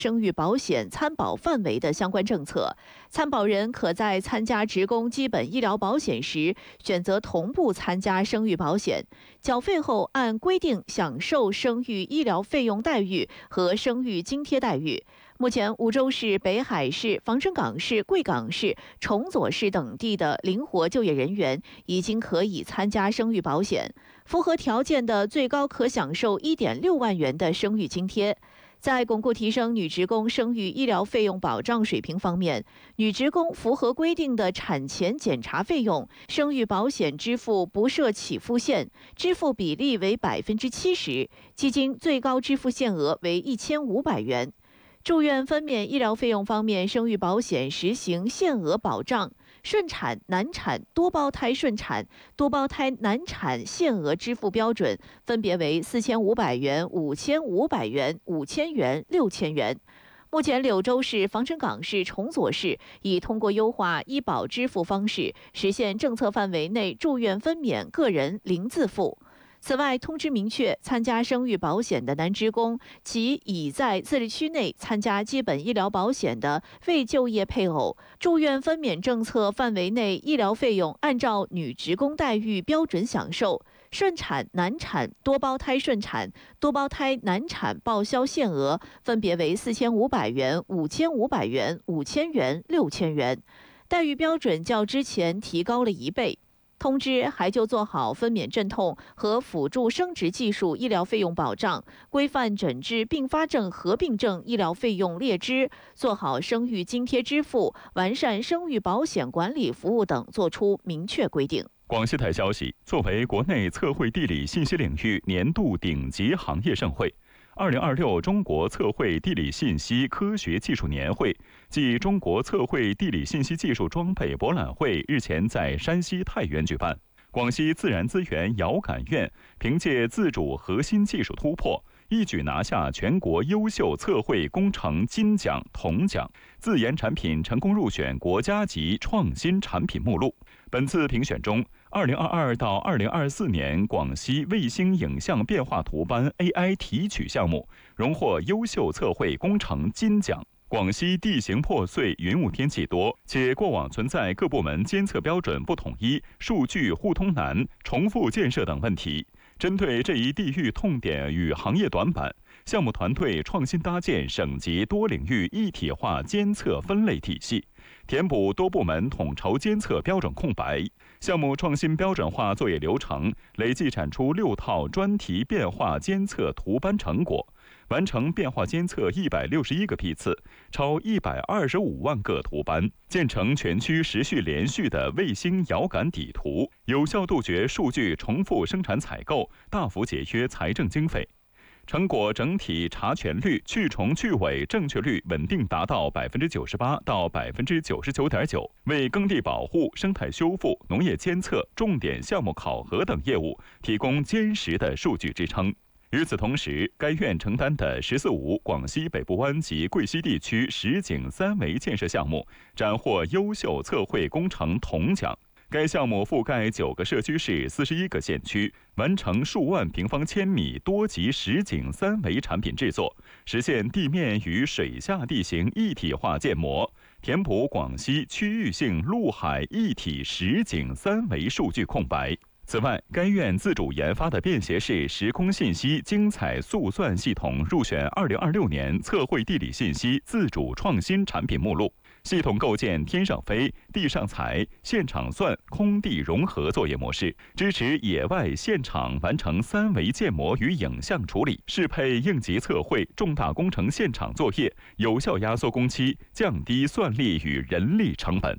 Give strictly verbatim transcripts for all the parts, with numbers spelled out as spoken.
生育保险参保范围的相关政策，参保人可在参加职工基本医疗保险时，选择同步参加生育保险，缴费后按规定享受生育医疗费用待遇和生育津贴待遇。目前，梧州市、北海市、防城港市、贵港市、崇左市等地的灵活就业人员已经可以参加生育保险，符合条件的最高可享受 一点六万元的生育津贴。在巩固提升女职工生育医疗费用保障水平方面，女职工符合规定的产前检查费用，生育保险支付不设起付线，支付比例为百分之七十，基金最高支付限额为一千五百元。住院分娩医疗费用方面，生育保险实行限额保障，顺产、难产、多胞胎顺产、多胞胎难产限额支付标准分别为四千五百元、五千五百元、五千元、六千元。目前，柳州市、防城港市、崇左市已通过优化医保支付方式，实现政策范围内住院分娩个人零自付。此外，通知明确，参加生育保险的男职工及已在自治区内参加基本医疗保险的未就业配偶，住院分娩政策范围内医疗费用按照女职工待遇标准享受。顺产、难产、多胞胎顺产、多胞胎难产报销限额分别为四千五百元、五千五百元、五千元、六千元，待遇标准较之前提高了一倍。通知还就做好分娩镇痛和辅助生殖技术医疗费用保障，规范诊治并发症合并症医疗费用列支，做好生育津贴支付，完善生育保险管理服务等，作出明确规定。 广西台消息，作为国内测绘地理信息领域年度顶级行业盛会，二零二六中国测绘地理信息科学技术年会暨中国测绘地理信息技术装备博览会日前在山西太原举办。广西自然资源遥感院凭借自主核心技术突破，一举拿下全国优秀测绘工程金奖、铜奖，自研产品成功入选国家级创新产品目录。本次评选中，二零二二到二零二四年广西卫星影像变化图班 A I 提取项目荣获优秀测绘工程金奖。广西地形破碎、云雾天气多，且过往存在各部门监测标准不统一、数据互通难、重复建设等问题。针对这一地域痛点与行业短板，项目团队创新搭建省级多领域一体化监测分类体系，填补多部门统筹监测标准空白。项目创新标准化作业流程，累计产出六套专题变化监测图班成果，完成变化监测一百六十一个批次，超一百二十五万个图班，建成全区时序连续的卫星遥感底图，有效杜绝数据重复生产采购，大幅节约财政经费。成果整体查权率、去重去伪正确率稳定达到百分之九十八到百分之九十九点九，为耕地保护、生态修复、农业监测、重点项目考核等业务提供坚实的数据支撑。与此同时，该院承担的“十四五”广西北部湾及贵西地区实景三维建设项目斩获优秀测绘工程铜奖。该项目覆盖九个社区市、四十一个县区，完成数万平方千米多级实景三维产品制作，实现地面与水下地形一体化建模，填补广西区域性陆海一体实景三维数据空白。此外，该院自主研发的便携式时空信息精彩速算系统入选二零二六年测绘地理信息自主创新产品目录。系统构建天上飞、地上采、现场算、空地融合作业模式，支持野外现场完成三维建模与影像处理，适配应急测绘、重大工程现场作业，有效压缩工期，降低算力与人力成本。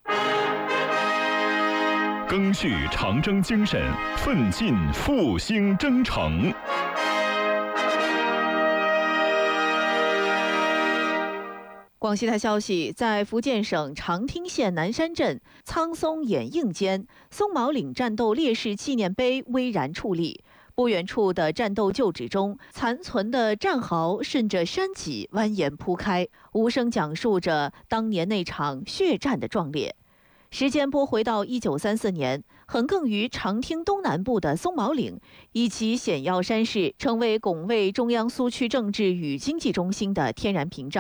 赓续长征精神，奋进复兴征程。 广西台消息，在福建省长汀县南山镇苍松掩映间，松毛岭战斗烈士纪念碑巍然矗立。不远处的战斗旧址中，残存的战壕顺着山脊蜿蜒铺开，无声讲述着当年那场血战的壮烈。时间拨回到一九三四年， 横亘于长汀东南部的松毛岭，以及显要山势，成为拱卫中央苏区政治与经济中心的天然屏障。